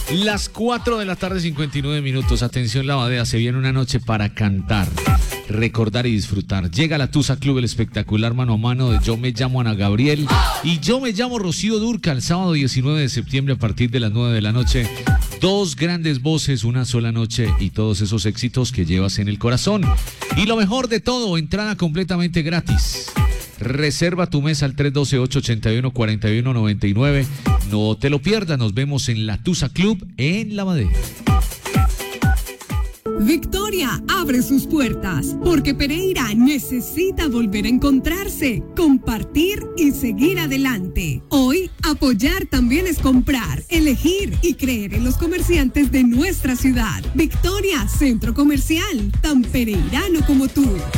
Las 4 de la tarde, 59 minutos. Atención, La Badea, se viene una noche para cantar, recordar y disfrutar. Llega la Tusa Club, el espectacular mano a mano de Yo me llamo Ana Gabriel y Yo me llamo Rocío Dúrcal, el sábado 19 de septiembre a partir de las 9 de la noche. Dos grandes voces, una sola noche y todos esos éxitos que llevas en el corazón. Y lo mejor de todo, entrada completamente gratis. Reserva tu mesa al 312-881-4199. No te lo pierdas, nos vemos en la Tusa Club en La Badea. Victoria abre sus puertas porque Pereira necesita volver a encontrarse, compartir y seguir adelante. Hoy, apoyar también es comprar, elegir y creer en los comerciantes de nuestra ciudad. Victoria, centro comercial, tan pereirano como tú.